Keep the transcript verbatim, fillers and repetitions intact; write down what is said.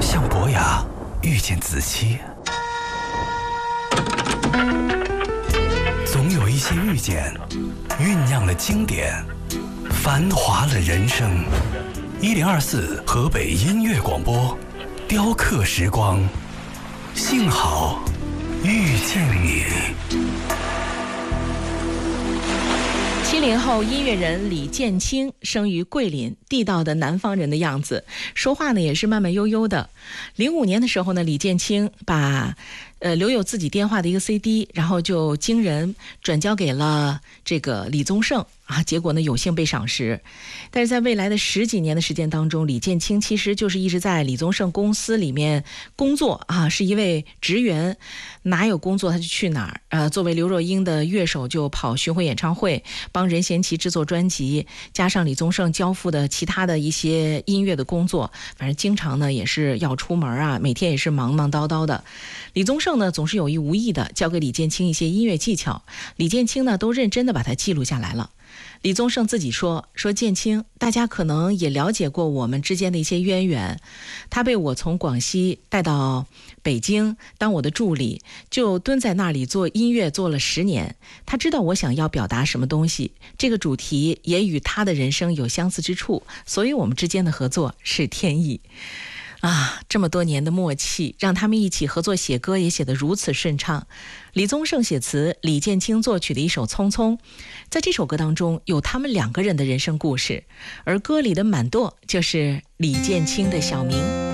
向伯雅遇见子期，总有一些遇见酝酿了经典，繁华了人生。一零二四河北音乐广播，雕刻时光，幸好遇见你。 七零后音乐人李建清生于桂林，地道的南方人的样子，说话呢也是慢慢悠悠的。零五年的时候呢，李建清把呃留有自己电话的一个 C D， 然后就经人转交给了这个李宗盛啊，结果呢有幸被赏识。但是在未来的十几年的时间当中，李建清其实就是一直在李宗盛公司里面工作啊，是一位职员，哪有工作他就去哪儿。呃，作为刘若英的乐手就跑巡回演唱会，帮任贤齐制作专辑，加上李宗盛交付的其他的一些音乐的工作，反正经常呢也是要出门啊，每天也是忙忙叨叨的。李宗盛呢总是有意无意的教给李建清一些音乐技巧，李建清呢都认真的把它记录下来了。李宗盛自己说说建清，大家可能也了解过我们之间的一些渊源，他被我从广西带到北京当我的助理，就蹲在那里做音乐做了十年。他知道我想要表达什么东西，这个主题也与他的人生有相似之处，所以我们之间的合作是天意啊，这么多年的默契，让他们一起合作写歌也写得如此顺畅。李宗盛写词，李建清作曲的一首《匆匆》，在这首歌当中有他们两个人的人生故事，而歌里的满舵就是李建清的小名。